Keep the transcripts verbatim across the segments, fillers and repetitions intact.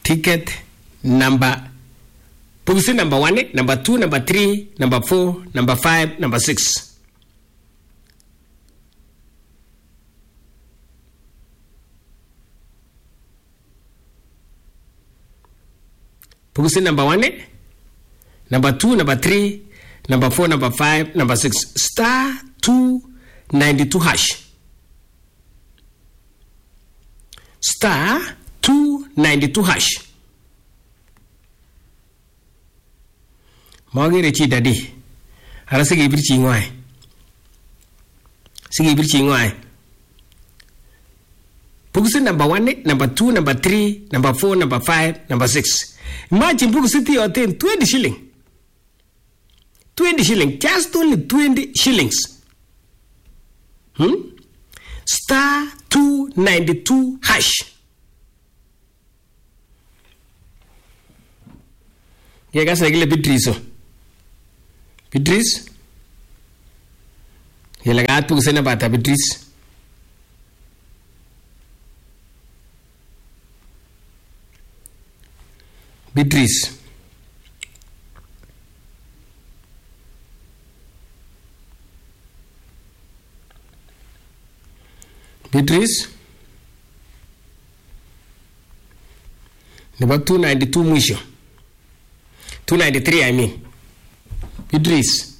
ticket number Pugusi number one, number two, number three, number four, number five, number six. Pugusi number one, number two, number three, number four, number five, number six. Star two ninety-two hash. Star two ninety-two hash. Magere chi dadi. Ara sige bir chi ngwai. Sige bir chi ngwai. Pugusi number one, number two, number three, number four, number five, number six. Imagine Pugusi ti obtain twenty shilling. twenty shilling. Just only twenty shillings. Hmm? Star two ninety-two hash. Yega segile Beatrice. Beatrice. Yela gat Pugusi na bata Beatrice. Beatrice. Beatrice. Number two ninety-two mwisho. two ninety-three I mean. Beatrice.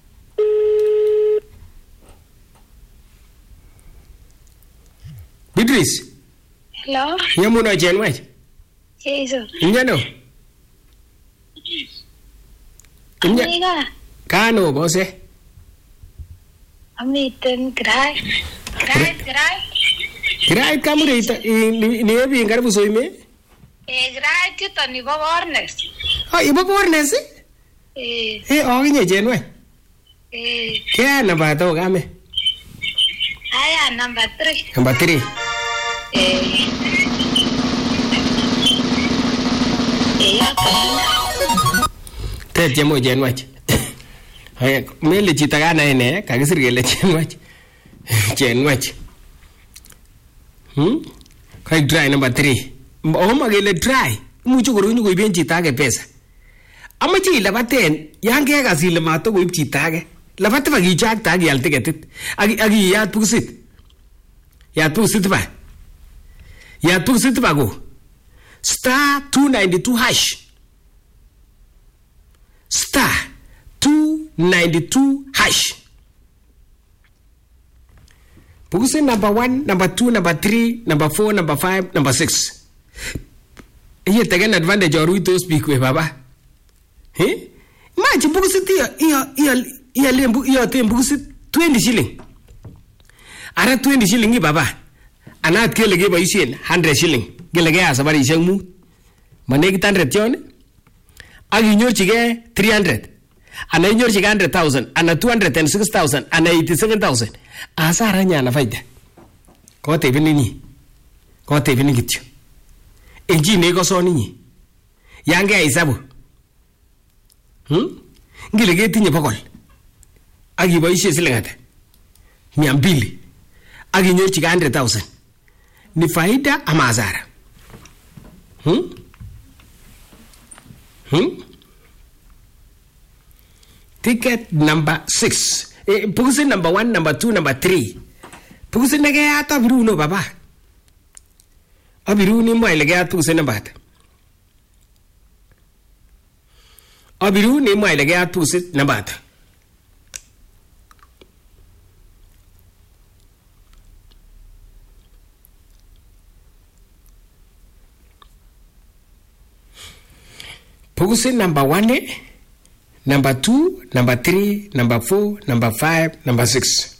Beatrice. Hello. Yamuno jenwaj. Jesus. Inyano. Amiga. Kano bose. Amiten grai. Grai grai. Grai kamure ita ni ebi ngarabu soime. Eh grai kita ni bawarnes. Ah iba bawarnes? Eh. Eh oginye jenwe. Eh. Kya na ba to game? Aya number three. Number three. Eh. Eh ya kana. Te jemo jenwaj. Hay mele chita gana ene kagisir gele jenwaj. Jenwaj. Hmm? Kai try number three. Oma gele try. Mucho guru nyugo ibien chita ke pesa. Ama chi labaten yange ga sile mato go ib chita ke. Labate ba gi chak ta gi alte ketit. Agi agi ya Pugusit. Ya Pugusit ba. Ya Pugusit ba go. Star two ninety-two hash. Star two ninety-two hash. Pugusi number one, number two, number three, number four, number five, number six. Here taken advantage or we to speak with Baba. Eh? Imagine Pugusi here, here, here, here, here, Pugusi twenty shilling. Ara twenty shilling, Baba. Anat kill give a shilling, hundred shilling. Gelagas about his young mood. Maneg hundred John. Agi nyor chige three hundred. Ana nyor chige one hundred thousand. Ana two hundred six thousand. Ana eighty-seven thousand. Asara nya na faida. Ko te bini ni. Ko te bini gityo. Enji ne ko so ni. Yange aisabu. Hmm? Ngile ge tinye pokol. Agi boishe silengata. mia mbili. Agi nyor chige one hundred thousand. Ni faida ama hasara? Hmm? Hmm? Ticket number six. Eh, Pugusi number one, number two, number three. Pugusi nage ata biru no baba. Abiru ni mo ilege at Pugusi number at. Abiru ni mo ilege at Pugusi number at. Pugusi number one, number two, number three, number four, number five, number six.